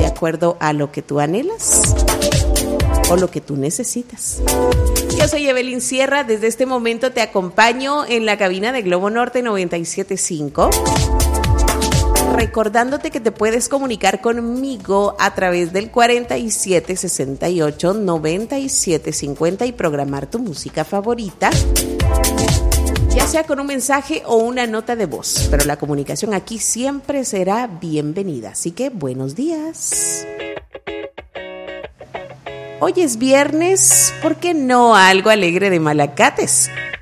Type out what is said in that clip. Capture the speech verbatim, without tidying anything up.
de acuerdo a lo que tú anhelas o lo que tú necesitas. Yo soy Evelyn Sierra, desde este momento te acompaño en la cabina de Globo Norte noventa y siete punto cinco. Recordándote que te puedes comunicar conmigo a través del cuarenta y siete sesenta y ocho noventa y siete cincuenta y programar tu música favorita, ya sea con un mensaje o una nota de voz, pero la comunicación aquí siempre será bienvenida. Así que buenos días. Hoy es viernes, ¿por qué no algo alegre de Malacates?